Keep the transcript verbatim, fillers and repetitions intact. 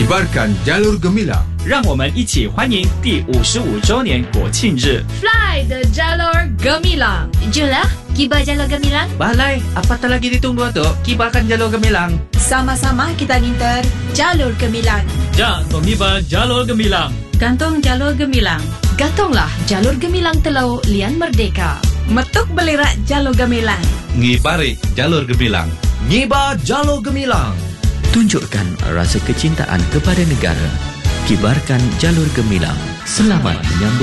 Kibarkan jalur gemilang. 让我们一起欢迎第五十五周年国庆日。 Fly the Jalur Gemilang. Julah, kibar Jalur Gemilang. Balai, apa tak lagi ditunggu tu? Kibarkan jalur gemilang. Sama-sama kita nginter Jalur Gemilang. Ja, mengibar jalur gemilang. Gantung Jalur Gemilang. Gantunglah Jalur Gemilang Telau Lian Merdeka. Metuk belirak Jalur Gemilang. Ngibari jalur gemilang. Ngibar jalur gemilang. Tunjukkan rasa kecintaan kepada negara. Kibarkan jalur gemilang. Selamat menyambut